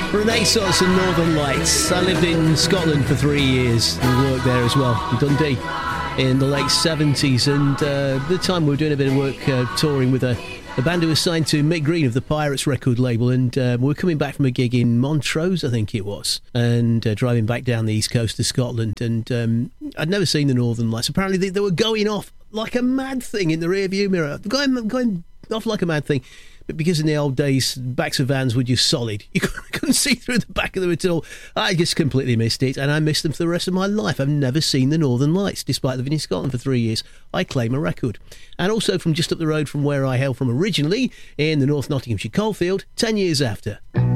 Renaissance and Northern Lights. I lived in Scotland for 3 years and worked there as well, in Dundee, in the late 70s. And at the time we were doing a bit of work touring with a band who was signed to Mick Green of the Pirates record label. And we were coming back from a gig in Montrose, I think it was, and driving back down the east coast of Scotland. And I'd never seen the Northern Lights. Apparently they were going off like a mad thing in the rearview mirror. Going off like a mad thing. But because in the old days, backs of vans were just solid. You couldn't see through the back of them at all. I just completely missed it, and I missed them for the rest of my life. I've never seen the Northern Lights, despite living in Scotland for 3 years. I claim a record. And also from just up the road from where I hail from originally, in the North Nottinghamshire coalfield, 10 years after.